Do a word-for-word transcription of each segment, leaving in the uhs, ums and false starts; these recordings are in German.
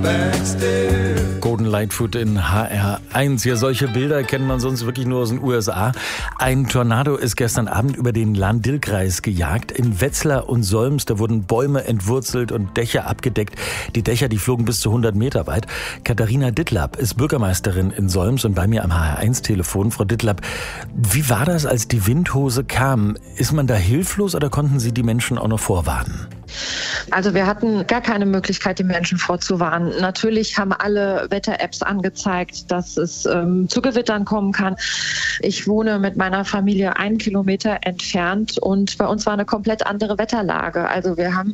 Gordon Lightfoot in H R eins. Ja, solche Bilder kennt man sonst wirklich nur aus den U S A. Ein Tornado ist gestern Abend über den Lahn-Dill-Kreis gejagt. In Wetzlar und Solms, da wurden Bäume entwurzelt und Dächer abgedeckt. Die Dächer, die flogen bis zu hundert Meter weit. Katharina Dittlab ist Bürgermeisterin in Solms und bei mir am H R eins Telefon. Frau Dittlab, wie war das, als die Windhose kam? Ist man da hilflos oder konnten Sie die Menschen auch noch vorwarnen? Also wir hatten gar keine Möglichkeit, die Menschen vorzuwarnen. Natürlich haben alle Wetter-Apps angezeigt, dass es ähm, zu Gewittern kommen kann. Ich wohne mit meiner Familie einen Kilometer entfernt und bei uns war eine komplett andere Wetterlage. Also wir haben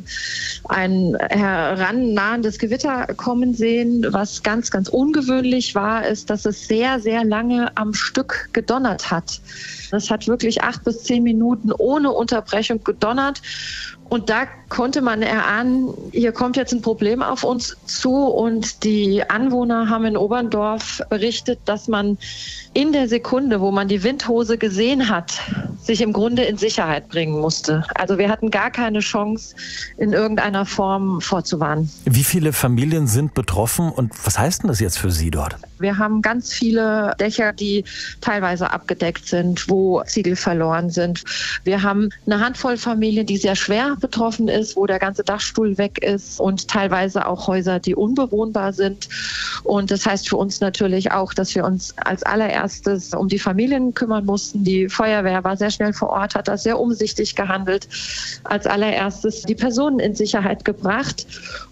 ein herannahendes Gewitter kommen sehen. Was ganz, ganz ungewöhnlich war, ist, dass es sehr, sehr lange am Stück gedonnert hat. Es hat wirklich acht bis zehn Minuten ohne Unterbrechung gedonnert. Und da konnte man erahnen, hier kommt jetzt ein Problem auf uns zu. Und die Anwohner haben in Oberndorf berichtet, dass man in der Sekunde, wo man die Windhose gesehen hat, sich im Grunde in Sicherheit bringen musste. Also wir hatten gar keine Chance, in irgendeiner Form vorzuwarnen. Wie viele Familien sind betroffen und was heißt denn das jetzt für Sie dort? Wir haben ganz viele Dächer, die teilweise abgedeckt sind, wo Ziegel verloren sind. Wir haben eine Handvoll Familien, die sehr schwer betroffen ist, wo der ganze Dachstuhl weg ist und teilweise auch Häuser, die unbewohnbar sind. Und das heißt für uns natürlich auch, dass wir uns als allererstes um die Familien kümmern mussten. Die Feuerwehr war sehr schnell vor Ort, hat das sehr umsichtig gehandelt. Als allererstes die Personen in Sicherheit gebracht.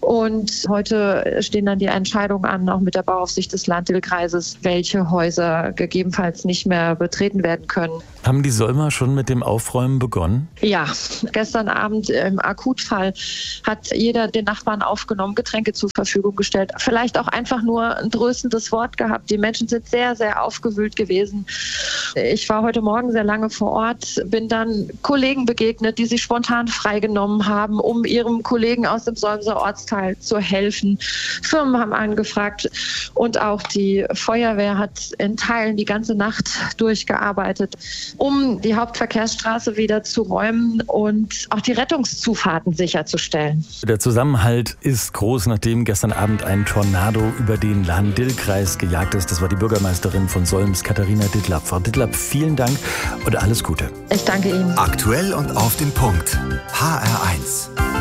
Und heute stehen dann die Entscheidungen an, auch mit der Bauaufsicht des Lahn-Dill-Kreises, welche Häuser gegebenenfalls nicht mehr betreten werden können. Haben die Solmer schon mit dem Aufräumen begonnen? Ja, gestern Abend im Akutfall hat jeder den Nachbarn aufgenommen, Getränke zur Verfügung gestellt. Vielleicht auch einfach nur ein tröstendes Wort gehabt. Die Menschen sind sehr, sehr aufgewühlt gewesen. Ich war heute Morgen sehr lange vor Ort, bin dann Kollegen begegnet, die sich spontan freigenommen haben, um ihrem Kollegen aus dem Solmser Ortsteil zu helfen. Firmen haben angefragt und auch die Feuerwehr hat in Teilen die ganze Nacht durchgearbeitet, um die Hauptverkehrsstraße wieder zu räumen und auch die Rettungszufahrten sicherzustellen. Der Zusammenhalt ist groß, nachdem gestern Abend ein Tornado über den Lahn-Dill-Kreis gejagt ist. Das war die Bürgermeisterin von Solms, Katharina Dittlab. Frau Dittlab, vielen Dank und alles Gute. Ich danke Ihnen. Aktuell und auf den Punkt. H R eins.